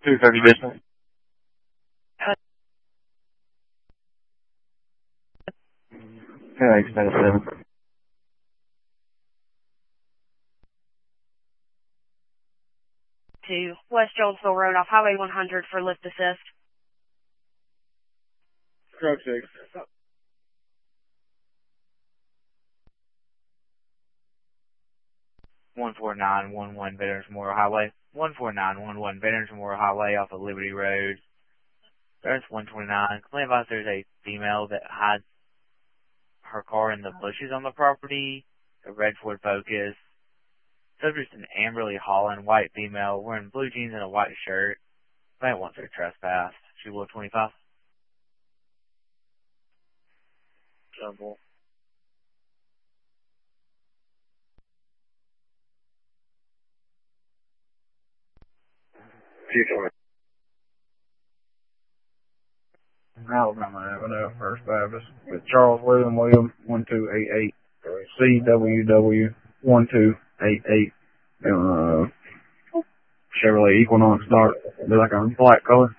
2:30 business. Yeah, extended 7. To West Jonesville Road off Highway 100 for lift assist. Truck 6. 14911 Veterans Memorial Highway. 14911 Veterans Memorial Highway off of Liberty Road. There's 129. Claim advice there's a female that had her car in the bushes on the property. A red Ford Focus. Subject an Amberly Holland, white female, wearing blue jeans and a white shirt. Claim wants her trespassed. She will 25. Trouble. Alabama Avenue, First Baptist, with Charles William 1288, CWW 1288, Chevrolet Equinox dark, they're like a black color.